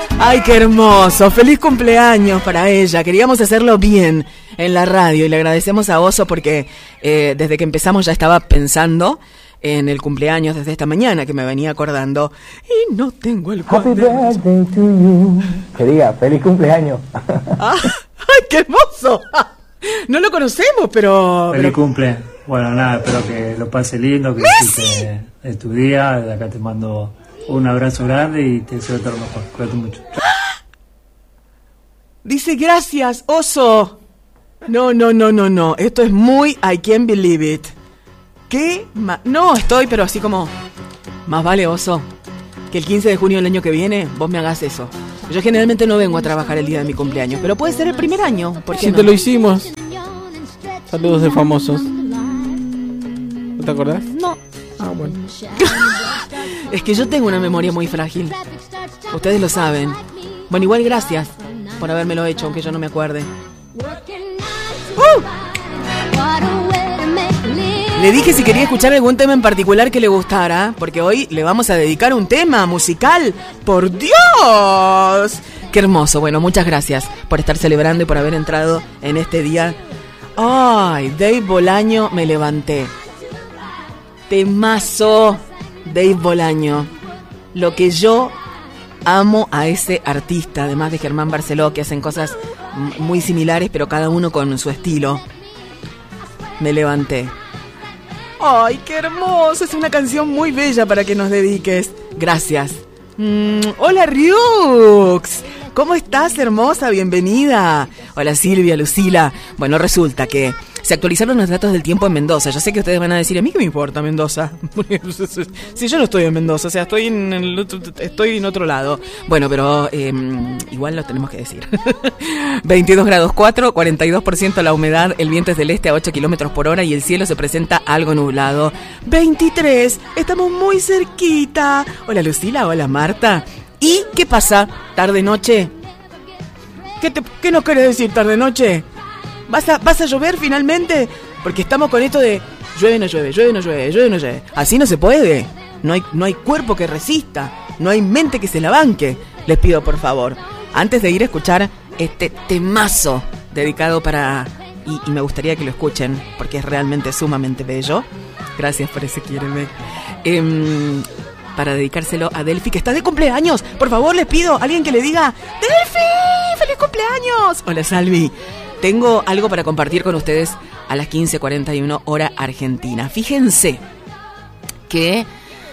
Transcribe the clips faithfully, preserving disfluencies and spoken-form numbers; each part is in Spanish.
Ay, qué hermoso. Feliz cumpleaños para ella. Queríamos hacerlo bien en la radio y le agradecemos a Oso porque eh, desde que empezamos ya estaba pensando en el cumpleaños desde esta mañana que me venía acordando y no tengo el cuaderno. Happy birthday to you. Que diga, feliz cumpleaños. Ah, ¡ay, qué hermoso! No lo conocemos, pero... Feliz pero... cumple. Bueno, nada, espero que lo pase lindo, que disfrutes de tu día. De acá te mando un abrazo grande y te deseo todo lo mejor. Cuídate mucho. Dice, gracias, Oso. No, no, no, no, no. Esto es muy I can't believe it. ¿Qué? Ma- no, estoy, pero así como... Más vale, Oso, que el quince de junio del año que viene vos me hagas eso. Yo generalmente no vengo a trabajar el día de mi cumpleaños, pero puede ser el primer año. ¿Por qué Si no? te lo hicimos. Saludos de famosos. ¿No te acordás? No. Ah, bueno. Es que yo tengo una memoria muy frágil. Ustedes lo saben. Bueno, igual gracias por habérmelo hecho, aunque yo no me acuerde. ¡Uh! Le dije si quería escuchar algún tema en particular que le gustara, porque hoy le vamos a dedicar un tema musical. ¡Por Dios! ¡Qué hermoso! Bueno, muchas gracias por estar celebrando y por haber entrado en este día. ¡Ay! Dave Bolaño, Me Levanté. Temazo, Dave Bolaño. Lo que yo amo a ese artista, además de Germán Barceló, que hacen cosas m- muy similares, pero cada uno con su estilo. Me levanté. ¡Ay, qué hermoso! Es una canción muy bella para que nos dediques. Gracias. Mm, hola, Ryux. ¿Cómo estás, hermosa? Bienvenida. Hola, Silvia, Lucila. Bueno, resulta que se actualizaron los datos del tiempo en Mendoza. Yo sé que ustedes van a decir, ¿a mí qué me importa Mendoza? Si yo no estoy en Mendoza, o sea, estoy en, el otro, estoy en otro lado. Bueno, pero eh, igual lo tenemos que decir. veintidós grados cuatro, cuarenta y dos por ciento la humedad, el viento es del este a ocho kilómetros por hora y el cielo se presenta algo nublado. veintitrés, estamos muy cerquita. Hola, Lucila, hola, Marta. ¿Y qué pasa? ¿Tarde-noche? ¿Qué, te, ¿Qué nos querés decir, tarde-noche? ¿Vas a, ¿Vas a llover finalmente? Porque estamos con esto de llueve, no llueve, llueve, no llueve, llueve, no llueve. Así no se puede. No hay, no hay cuerpo que resista. No hay mente que se la banque. Les pido, por favor, antes de ir a escuchar este temazo dedicado para... Y, y me gustaría que lo escuchen, porque es realmente sumamente bello. Gracias por ese quiéreme. Eh, para dedicárselo a Delphi, que está de cumpleaños. Por favor, les pido a alguien que le diga ¡Delphi! ¡Feliz cumpleaños! Hola, Salvi. Tengo algo para compartir con ustedes a las quince cuarenta y uno hora argentina. Fíjense que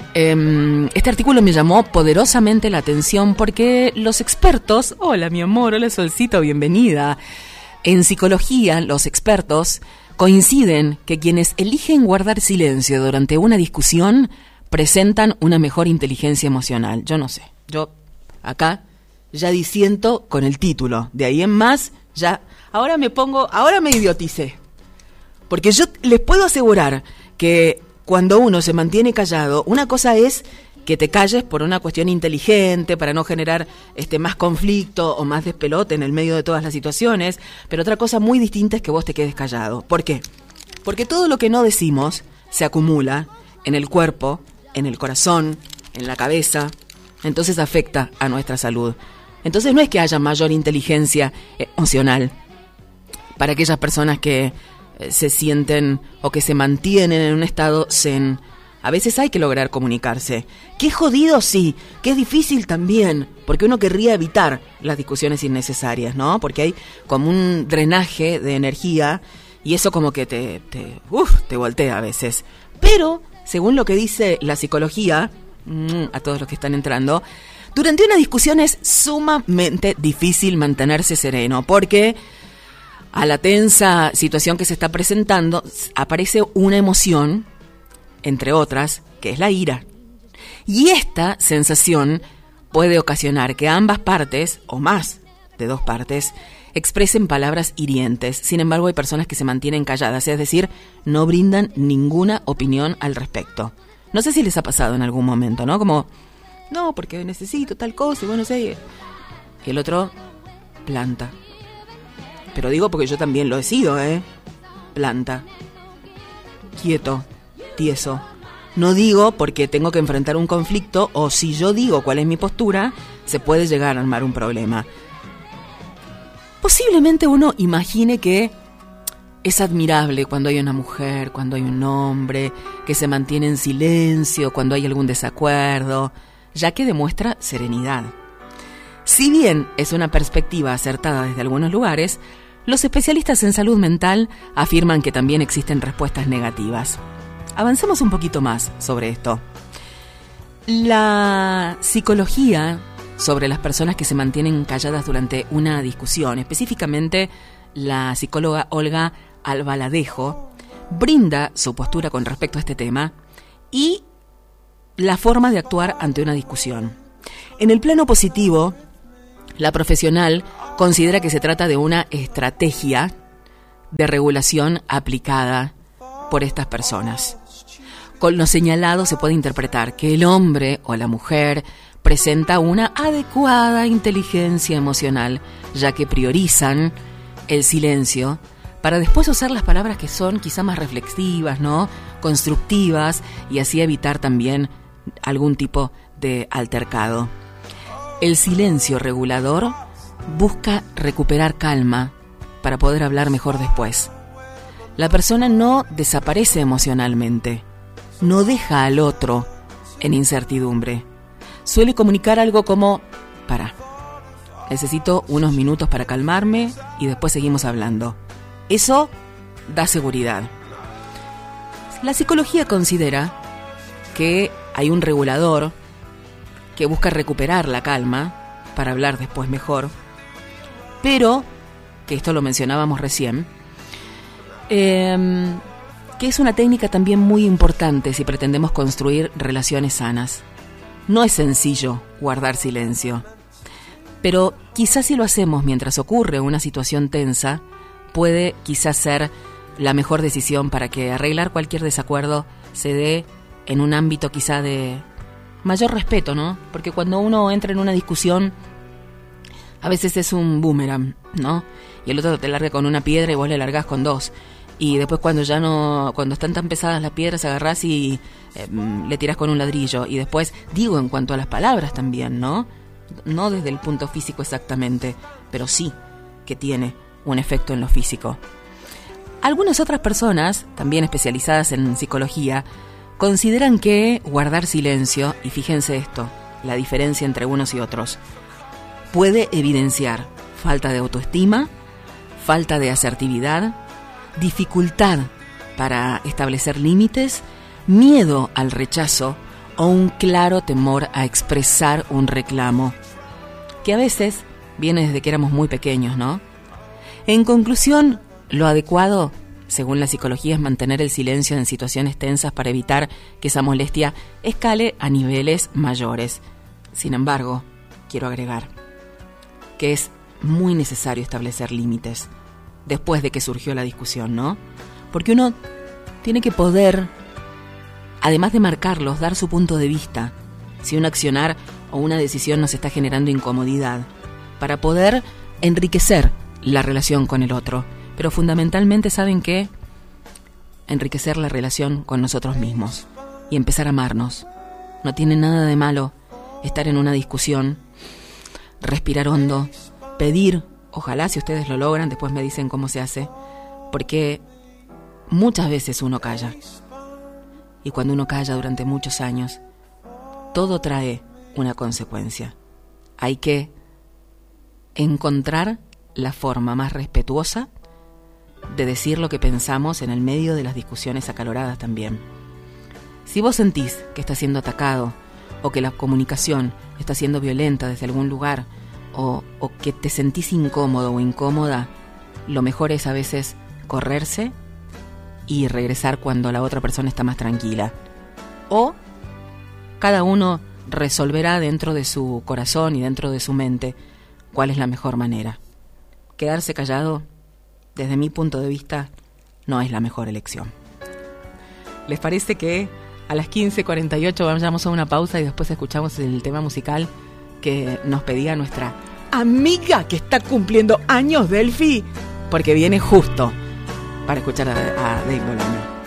eh, este artículo me llamó poderosamente la atención porque los expertos... Hola, mi amor, hola, Solcito, bienvenida. En psicología, los expertos coinciden que quienes eligen guardar silencio durante una discusión presentan una mejor inteligencia emocional. Yo no sé, yo acá ya disiento con el título. De ahí en más, ya... Ahora me pongo, ahora me idioticé. Porque yo les puedo asegurar que cuando uno se mantiene callado, una cosa es que te calles por una cuestión inteligente, para no generar este más conflicto o más despelote en el medio de todas las situaciones, pero otra cosa muy distinta es que vos te quedes callado. ¿Por qué? Porque todo lo que no decimos se acumula en el cuerpo, en el corazón, en la cabeza, entonces afecta a nuestra salud. Entonces no es que haya mayor inteligencia emocional para aquellas personas que eh, se sienten o que se mantienen en un estado zen. A veces hay que lograr comunicarse. Qué jodido, sí, qué difícil también, porque uno querría evitar las discusiones innecesarias, ¿no? Porque hay como un drenaje de energía y eso como que te, te, uf, te voltea a veces. Pero, según lo que dice la psicología, mmm, a todos los que están entrando, durante una discusión es sumamente difícil mantenerse sereno, porque a la tensa situación que se está presentando aparece una emoción, entre otras, que es la ira. Y esta sensación puede ocasionar que ambas partes, o más de dos partes, expresen palabras hirientes. Sin embargo, hay personas que se mantienen calladas, es decir, no brindan ninguna opinión al respecto. No sé si les ha pasado en algún momento, ¿no? Como, no, porque necesito tal cosa, y bueno, sé. Y el otro planta. Pero digo porque yo también lo he sido, ¿eh? Planta. Quieto. Tieso. No digo porque tengo que enfrentar un conflicto, o si yo digo cuál es mi postura, se puede llegar a armar un problema. Posiblemente uno imagine que es admirable cuando hay una mujer, cuando hay un hombre, que se mantiene en silencio, cuando hay algún desacuerdo, ya que demuestra serenidad. Si bien es una perspectiva acertada desde algunos lugares, los especialistas en salud mental afirman que también existen respuestas negativas. Avancemos un poquito más sobre esto. La psicología sobre las personas que se mantienen calladas durante una discusión, específicamente la psicóloga Olga Albaladejo, brinda su postura con respecto a este tema y la forma de actuar ante una discusión. En el plano positivo, la profesional considera que se trata de una estrategia de regulación aplicada por estas personas. Con lo señalado se puede interpretar que el hombre o la mujer presenta una adecuada inteligencia emocional, ya que priorizan el silencio para después usar las palabras que son quizá más reflexivas, ¿no? Constructivas, y así evitar también algún tipo de altercado. El silencio regulador busca recuperar calma para poder hablar mejor después. La persona no desaparece emocionalmente, no deja al otro en incertidumbre. Suele comunicar algo como: para, necesito unos minutos para calmarme y después seguimos hablando. Eso da seguridad. La psicología considera que hay un regulador que busca recuperar la calma para hablar después mejor, pero, que esto lo mencionábamos recién, eh, que es una técnica también muy importante si pretendemos construir relaciones sanas. No es sencillo guardar silencio, pero quizás si lo hacemos mientras ocurre una situación tensa, puede quizás ser la mejor decisión para que arreglar cualquier desacuerdo se dé en un ámbito quizá de mayor respeto, ¿no? Porque cuando uno entra en una discusión, a veces es un boomerang, ¿no? Y el otro te larga con una piedra y vos le largás con dos. Y después cuando ya no, cuando están tan pesadas las piedras, agarrás y eh, le tirás con un ladrillo. Y después, digo, en cuanto a las palabras también, ¿no? No desde el punto físico exactamente, pero sí que tiene un efecto en lo físico. Algunas otras personas, también especializadas en psicología, consideran que guardar silencio, y fíjense esto, la diferencia entre unos y otros, puede evidenciar falta de autoestima, falta de asertividad, dificultad para establecer límites, miedo al rechazo o un claro temor a expresar un reclamo, que a veces viene desde que éramos muy pequeños, ¿no? En conclusión, lo adecuado, según la psicología, es mantener el silencio en situaciones tensas para evitar que esa molestia escale a niveles mayores. Sin embargo, quiero agregar que es muy necesario establecer límites después de que surgió la discusión, ¿no? Porque uno tiene que poder, además de marcarlos, dar su punto de vista si un accionar o una decisión nos está generando incomodidad, para poder enriquecer la relación con el otro. Pero fundamentalmente, ¿saben qué? Enriquecer la relación con nosotros mismos y empezar a amarnos. No tiene nada de malo estar en una discusión, respirar hondo, pedir, ojalá si ustedes lo logran, después me dicen cómo se hace, porque muchas veces uno calla. Y cuando uno calla durante muchos años, todo trae una consecuencia. Hay que encontrar la forma más respetuosa de decir lo que pensamos en el medio de las discusiones acaloradas también. Si vos sentís que estás siendo atacado o que la comunicación está siendo violenta desde algún lugar o, o que te sentís incómodo o incómoda, lo mejor es a veces correrse y regresar cuando la otra persona está más tranquila. O cada uno resolverá dentro de su corazón y dentro de su mente cuál es la mejor manera. Quedarse callado, desde mi punto de vista, no es la mejor elección. ¿Les parece que a las quince cuarenta y ocho vayamos a una pausa y después escuchamos el tema musical que nos pedía nuestra amiga que está cumpliendo años, Delphi? Porque viene justo para escuchar a, a Dave Bolaño.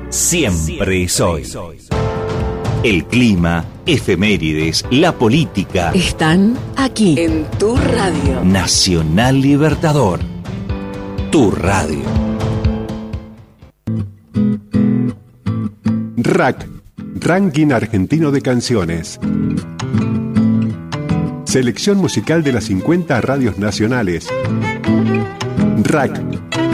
siempre es hoy. El clima, efemérides, la política. Están aquí en tu radio. Nacional Libertador. Tu radio. R A C, Ranking Argentino de Canciones. Selección musical de las cincuenta radios nacionales. R A C.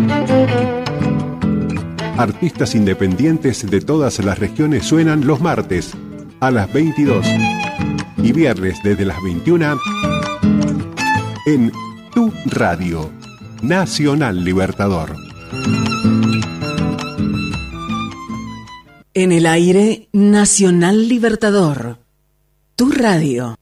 Artistas independientes de todas las regiones suenan los martes a las veintidós y viernes desde las veintiuna en Tu Radio, Nacional Libertador. En el aire, Nacional Libertador. Tu radio.